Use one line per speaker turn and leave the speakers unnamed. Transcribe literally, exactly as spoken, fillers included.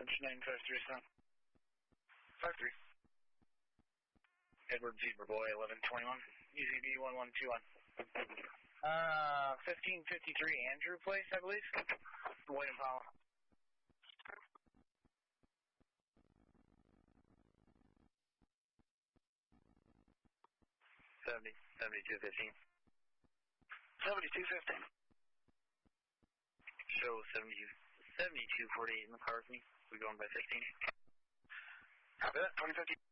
Launch nine five three seven.
five three.
Edward Zebra Boy, eleven twenty-one. E Z B one one two one. Uh, fifteen fifty-three Andrew Place, I believe. William Powell.
seventy, seventy-two fifteen.
seventy-two fifteen.
Show seventy, seventy-two forty-eight in the car with me. We're going by fifteen.
Copy that, twenty fifty.